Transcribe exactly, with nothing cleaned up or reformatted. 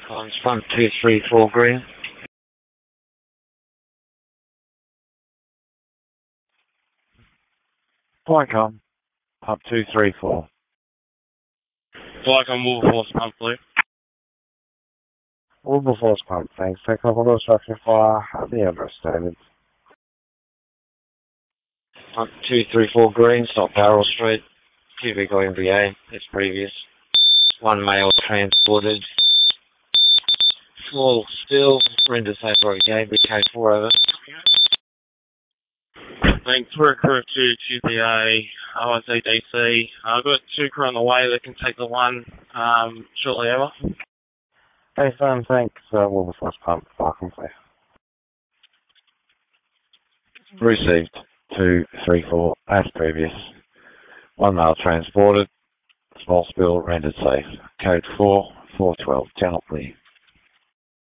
On front two three four green. Flycom, pump two three four. Flycom Wilberforce pump blue. Wilberforce pump, thanks. Take off all structure fire at the Everest standards. Front two three four green, stop Barrel Street. Two vehicle M V A, as previous. One male transported. Small still, render safe for a game, B K four over. Thanks for a crew of two, Q P A, O S E D C. I've got two crew on the way that can take the one um, shortly over. Hey, son, thanks. Uh, Wilberforce pump, Flycom clear. Received two three four, as previous. One male transported. Small spill rendered safe. Code four four twelve, channel clear.